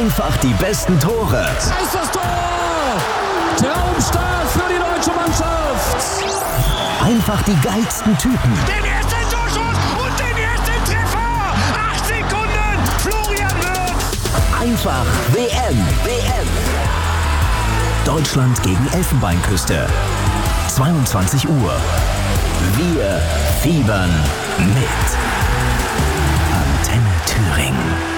Einfach die besten Tore. Da ist das Tor! Traumstart für die deutsche Mannschaft. Einfach die geilsten Typen. Den ersten Torschuss und den ersten Treffer. 8 Sekunden, Florian Wirtz. Einfach WM. Deutschland gegen Elfenbeinküste. 22 Uhr. Wir fiebern mit. Antenne Thüringen.